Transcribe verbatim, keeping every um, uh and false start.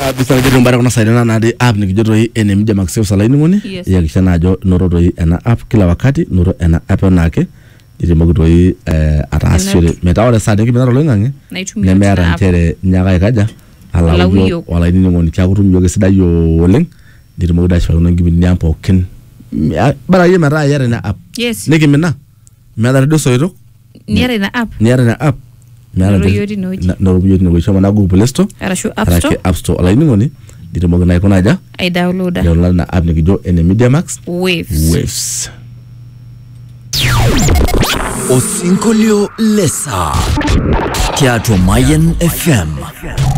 Ah, bisa jadi nombara kuna saidana na de app nikijoto hii ene Media Max save salaini ngoni ya kisha najo noro hii ena app kila wakati noro ena app nake ili magudo hii eh atasiri metawale sade ki benaro lengange ne mera ntere nyaga ikaja ala uyo wala ini ngoni chakutu mjoge sidayo oleng ili magudo ashfa kuna gibi nyampo kin bara ye mera yare na app yes niki mina mera do soiro niare na app niare na app Noro yodi noji Noro yodi noji Shoma na Google Play Store Arashu App Store App Store Ala ini ngoni Dito moga na ikona aja I downloada Download na app nikijo ene Media Max Waves Waves Osinkolio Lesa Teatro Mayen F M